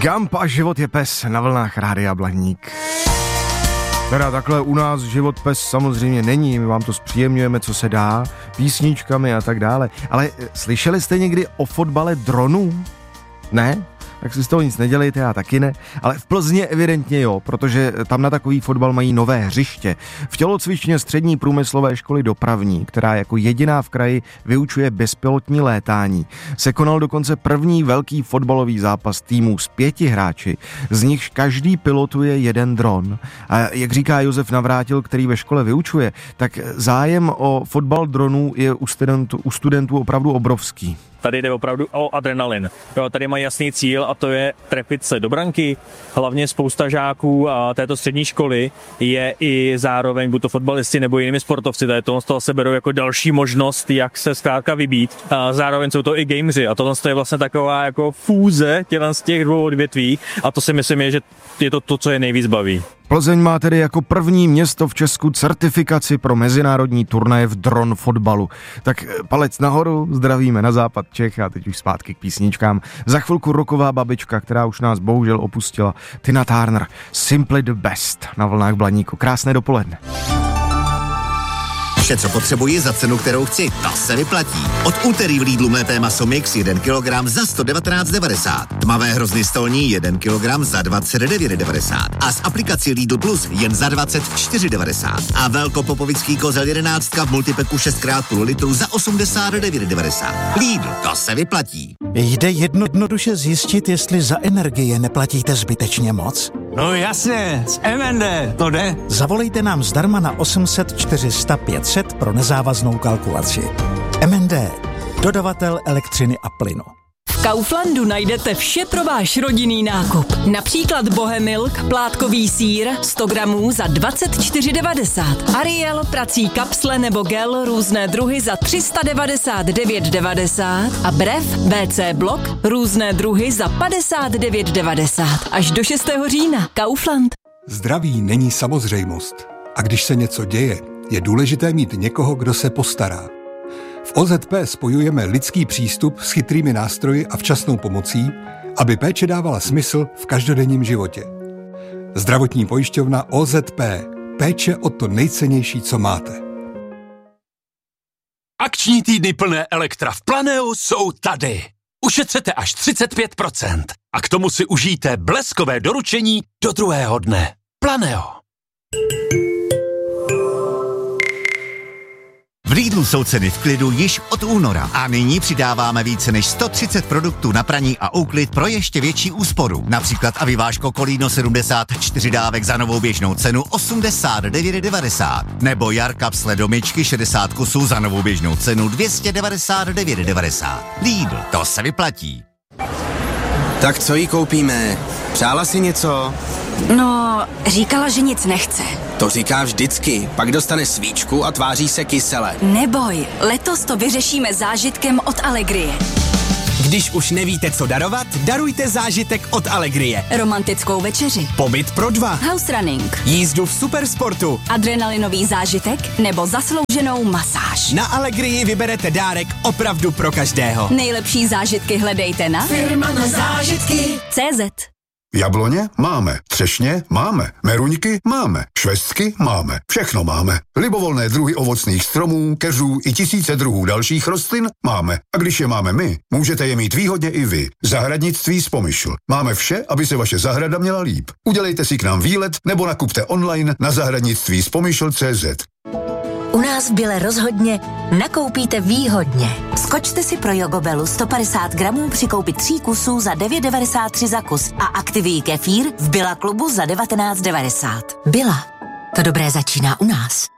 Gump a život je pes na vlnách Rádia Blaník. Teda takhle u nás život pes samozřejmě není, my vám to zpříjemňujeme, co se dá, písničkami a tak dále. Ale slyšeli jste někdy o fotbale dronů? Ne? Tak si z toho nic nedělejte, já taky ne. Ale v Plzni evidentně jo, protože tam na takový fotbal mají nové hřiště. V tělocvičně střední průmyslové školy dopravní, která jako jediná v kraji vyučuje bezpilotní létání, se konal dokonce první velký fotbalový zápas týmů s 5 hráči, z nichž každý pilotuje jeden dron. A jak říká Josef Navrátil, který ve škole vyučuje, tak zájem o fotbal dronů je u studentů opravdu obrovský. Tady jde opravdu o adrenalin. Jo, tady mají jasný cíl a to je trefit se do branky. Hlavně spousta žáků a této střední školy je i zároveň buď to fotbalisti nebo jinými sportovci. Tady to z toho se berou jako další možnost, jak se zkrátka vybít. A zároveň jsou to i gameři a tohle je vlastně taková jako fúze z těch dvou odvětví a to si myslím je, že je to, co je nejvíc baví. Plzeň má tedy jako první město v Česku certifikaci pro mezinárodní turnaje v dron fotbalu. Tak palec nahoru, zdravíme na západ Čech a teď už zpátky k písničkám. Za chvilku rocková babička, která už nás bohužel opustila, Tina Turner, Simply the Best na vlnách Blaníku. Krásné dopoledne. Vše, co potřebuji za cenu, kterou chci, to se vyplatí. Od úterý v Lidlu mlété maso mix 1 kg za 119,90. Tmavé hrozny stolní 1 kg za 29,90. A z aplikací Lidl Plus jen za 24,90. A velkopopovický kozel 11 v multipeku 6x půl litru za 89,90. Lidl, to se vyplatí. Jde jednoduše zjistit, jestli za energie neplatíte zbytečně moc? No jasně, z MND, to jde. Zavolejte nám zdarma na 800 400 500 pro nezávaznou kalkulaci. MND, dodavatel elektřiny a plynu. V Kauflandu najdete vše pro váš rodinný nákup. Například Bohemilk, plátkový sýr, 100 gramů za 24,90. Ariel, prací kapsle nebo gel, různé druhy za 399,90. A Brev, WC blok, různé druhy za 59,90. Až do 6. října. Kaufland. Zdraví není samozřejmost. A když se něco děje, je důležité mít někoho, kdo se postará. V OZP spojujeme lidský přístup s chytrými nástroji a včasnou pomocí, aby péče dávala smysl v každodenním životě. Zdravotní pojišťovna OZP. Péče o to nejcennější, co máte. Akční týdny plné elektra v Planeo jsou tady. Ušetřete až 35%. A k tomu si užijte bleskové doručení do druhého dne. Planeo. V Lidlu jsou ceny v klidu již od února a nyní přidáváme více než 130 produktů na praní a úklid pro ještě větší úsporu. Například Aviváško Kolíno 74 dávek za novou běžnou cenu 89,90 nebo Jarkapsle do myčky 60 kusů za novou běžnou cenu 299,90. Lidl, to se vyplatí. Tak co jí koupíme? Přála si něco? No, říkala, že nic nechce. To říká vždycky, pak dostane svíčku a tváří se kysele. Neboj, letos to vyřešíme zážitkem od Allegrie. Když už nevíte, co darovat, darujte zážitek od Allegrie. Romantickou večeři, Pobyt pro 2, house running, jízdu v supersportu, adrenalinový zážitek nebo zaslouženou masáž. Na Allegrii vyberete dárek opravdu pro každého. Nejlepší zážitky hledejte na Firma na zážitky.cz. Jabloně máme, třešně máme, meruňky máme, švestky máme, všechno máme. Libovolné druhy ovocných stromů, keřů i tisíce druhů dalších rostlin máme. A když je máme my, můžete je mít výhodně i vy. Zahradnictví z Pomyšl. Máme vše, aby se vaše zahrada měla líp. Udělejte si k nám výlet nebo nakupte online na zahradnictví.cz. U nás v Bile rozhodně nakoupíte výhodně. Skočte si pro Jogobelu 150 gramů při koupi 3 kusů za 9,93 za kus a aktivní kefír v Billa klubu za 19,90. Billa. To dobré začíná u nás.